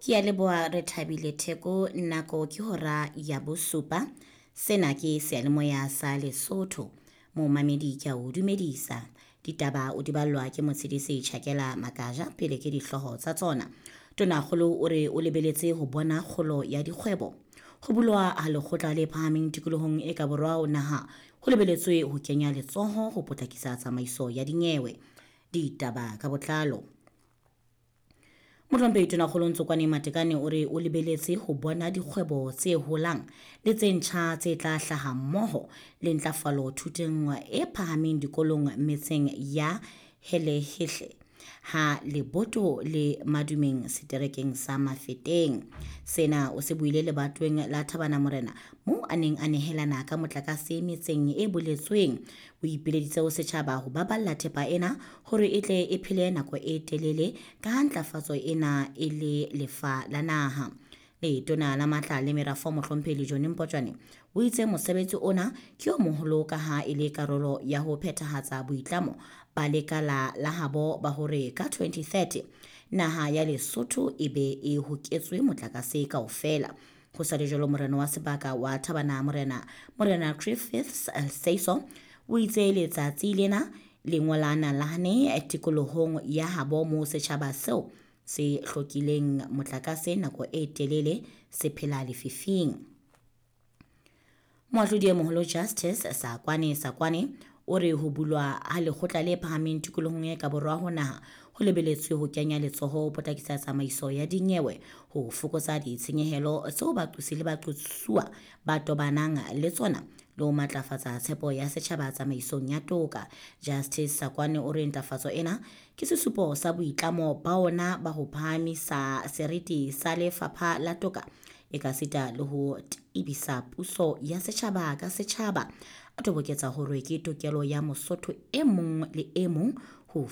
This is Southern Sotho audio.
Ke a leboha re thabile Theko. Nako ke hora ya bosupa. Sena ke seyalemoya sa Lesotho. Momamedi ke a o dumedisa. Ditaba o di ballwa ke Motshedisi Tjhakela Makaja pele ke dihloho tsa tsona. Tonakgolo o re o lebeletse ho bona kgolo ya dikgwebo. Ho bulwa ha lekgotla le phahameng tikolohong e ka borwa o naha ho lebeletswe ho kenya letsoho ho potlakisa tsamaiso ya dinyewe. Ditaba ka botlalo. Motlhomphehi Tonakgolo Ntsokwane Matekane o re o lebeletse ho bona dikgwebo tse holang le tse ntjha tse tla hlaha mmoho le ntlafalo thutong e phahameng dikolong metseng ya Helehehle ha Leboto le Madumeng seterekeng sa Mafeteng. Sena o se buile lebatoweng la Thabana Morena moo a neng a nehelana ka motlakase metseng e boletsweng. O ipileditse ho setjhaba ho baballa thepa ena hore e tle e phele nako e telele ka ntlafatso ena e le lefa la naha. Letona la matla le merafo Mohlompheli John Mpotjwane o itse mosebetsi ona ke o moholo ka ha e le karolo ya ho phethahatsa boitlamo ba lekala la habo ba hore ka 2030 naha ya Lesotho e be e hoketswe motlakase kaofela. Ho sa le jwalo morena wa sebaka wa Thabana Morena Griffiths Seiso o itse letsatsi lena le ngolana lahane tikolohong ya habo mo setjhaba seo se hlokileng motlakase nako e telele se phela lefifing. Moahlodi e moholo Justice Sakwane o re ho bulwa ha lekgotla le phahameng tikolohong e ka borwa ho naha ho lebeletswe ho kenya letsoho ho potlakisa tsamaiso ya dinyewe ho fokotsa ditshenyehelo tseo baqosi le baqotsuwa ba tobanang le tsona le ho matlafatsa tshepo ya setjhaba tsamaisong ya toka. Justice Sakwane o re ntlafatso ena ke sesupo sa boitlamo ba ona ba ho phahamisa seriti sa lefapha la toka e ka sita le ho ibisa puso ya setjhaba ka setjhaba. A toboketsa hore ke tokelo ya Mosotho e mong le e mong ho